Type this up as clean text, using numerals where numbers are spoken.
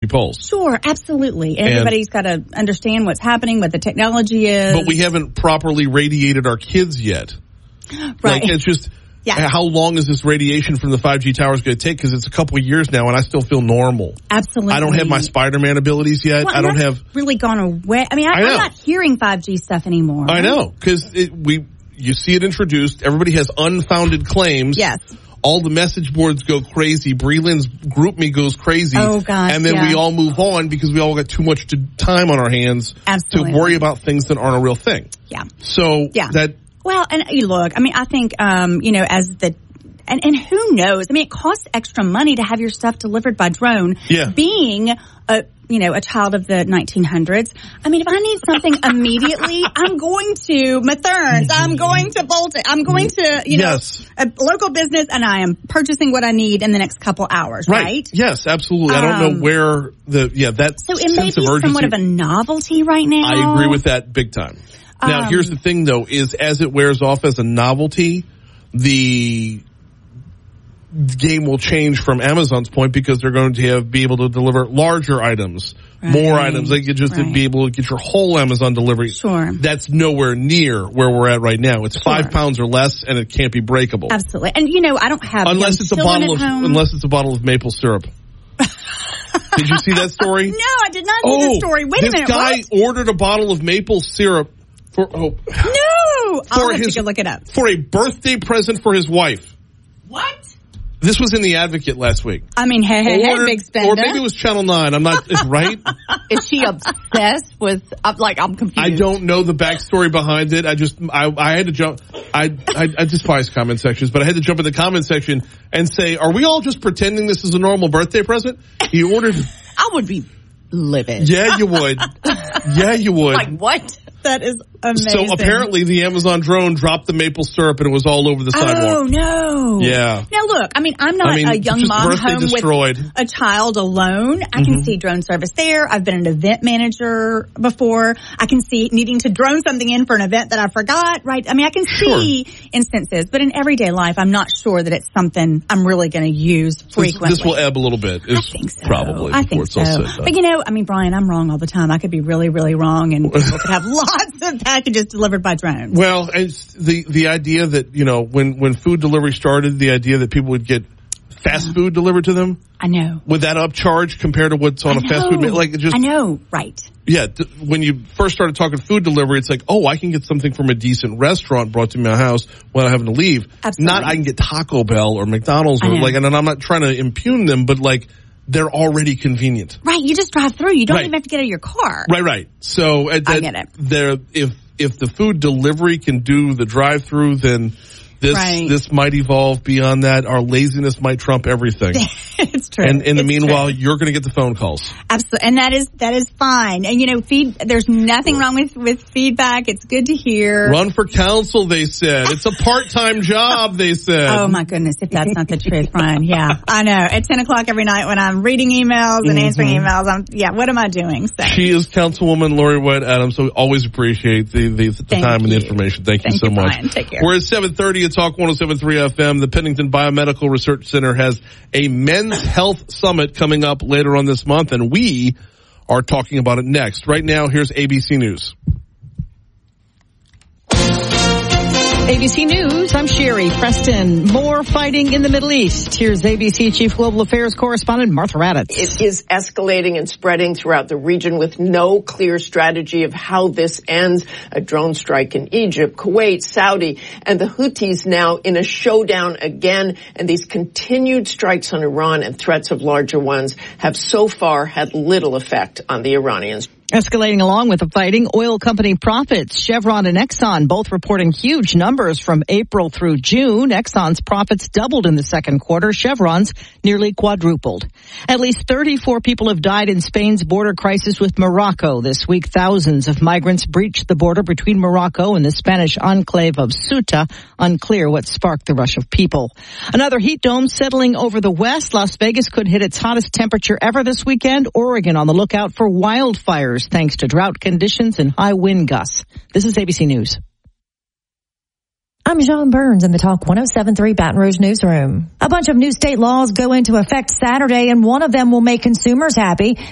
poles. Sure, absolutely. Everybody's got to understand what's happening, what the technology is. But we haven't properly radiated our kids yet. Right. Like, it's just, how long is this radiation from the 5G towers going to take? Because it's a couple of years now, and I still feel normal. Absolutely. I don't have my Spider-Man abilities yet. Well, I don't have really gone away. I mean, I'm not hearing 5G stuff anymore. I know, because you see it introduced. Everybody has unfounded claims. Yes. All the message boards go crazy. Breland's GroupMe goes crazy. Oh, gosh, and then we all move on because we all got too much time on our hands to worry about things that aren't a real thing. Yeah. So Well, and you look, I mean, I think, as and who knows? I mean, it costs extra money to have your stuff delivered by drone. Yeah. Being a child of the 1900s. I mean, if I need something immediately, I'm going to Mathern's. I'm going to Bolton. I'm going to, a local business, and I am purchasing what I need in the next couple hours, right? Yes, absolutely. I don't know where that so it may be somewhat of a novelty right now. I agree with that big time. Now, here's the thing, though, is as it wears off as a novelty, the game will change from Amazon's point because they're going to be able to deliver larger items, more items. They could just be able to get your whole Amazon delivery. Sure. That's nowhere near where we're at right now. It's 5 pounds or less, and it can't be breakable. Absolutely. And, I don't have unless it's a bottle of maple syrup. Did you see that story? No, I did not see the story. Wait a minute. This guy ordered a bottle of maple syrup No! I'll have to go look it up. For a birthday present for his wife. What? This was in The Advocate last week. I mean, hey, big spender. Or maybe it was Channel 9. I'm not, right? Is she obsessed with, I'm confused. I don't know the backstory behind it. I had to jump, I despise comment sections, but I had to jump in the comment section and say, are we all just pretending this is a normal birthday present? He ordered. I would be livid. Yeah, you would. Like, what? That is amazing. So apparently the Amazon drone dropped the maple syrup and it was all over the sidewalk. Oh, no. Yeah. Now, look, I'm not a young mom home with a child alone. I can see drone service there. I've been an event manager before. I can see needing to drone something in for an event that I forgot, right? I mean, I can see instances, but in everyday life, I'm not sure that it's something I'm really going to use frequently. This will ebb a little bit. I think so. Probably. I think so. But, Brian, I'm wrong all the time. I could be really, really wrong, and people could have lots of packages delivered by drones. Well, it's the idea that, when food delivery started, the idea that people would get fast food delivered to them. I know. With that upcharge compared to what's on a fast food, I know, right. Yeah, when you first started talking food delivery, it's like, I can get something from a decent restaurant brought to my house without having to leave. Absolutely. Not I can get Taco Bell or McDonald's and I'm not trying to impugn them, but they're already convenient. Right, you just drive through. You don't even have to get out of your car. Right. So I get it. If the food delivery can do the drive-through, then this might evolve beyond that. Our laziness might trump everything. It's true. And in the meanwhile, you're going to get the phone calls. Absolutely. And that is fine. And, there's nothing wrong with feedback. It's good to hear. Run for council, they said. It's a part-time job, they said. Oh, my goodness, if that's not the truth, Brian. Yeah, I know. At 10 o'clock every night when I'm reading emails and answering emails, what am I doing? So. She is Councilwoman Lori White Adams, so we always appreciate the time and the information. Thank you so much. Brian. Take care. We're at 7:30 at Talk 107.3 FM. The Pennington Biomedical Research Center has a Men's Health Summit coming up later on this month, and we are talking about it next. Right now, here's ABC News. ABC News, I'm Sherry Preston. More fighting in the Middle East. Here's ABC Chief Global Affairs Correspondent Martha Raddatz. It is escalating and spreading throughout the region with no clear strategy of how this ends. A drone strike in Egypt, Kuwait, Saudi, and the Houthis now in a showdown again. And these continued strikes on Iran and threats of larger ones have so far had little effect on the Iranians. Escalating along with the fighting, oil company profits. Chevron and Exxon both reporting huge numbers from April through June. Exxon's profits doubled in the second quarter. Chevron's nearly quadrupled. At least 34 people have died in Spain's border crisis with Morocco. This week, thousands of migrants breached the border between Morocco and the Spanish enclave of Ceuta. Unclear what sparked the rush of people. Another heat dome settling over the west. Las Vegas could hit its hottest temperature ever this weekend. Oregon on the lookout for wildfires, thanks to drought conditions and high wind gusts. This is ABC News. I'm John Burns in the Talk 107.3 Baton Rouge newsroom. A bunch of new state laws go into effect Saturday, and one of them will make consumers happy.